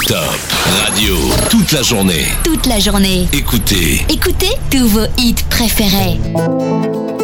Top Radio. Toute la journée. Toute la journée. Écoutez Écoutez tous vos hits préférés.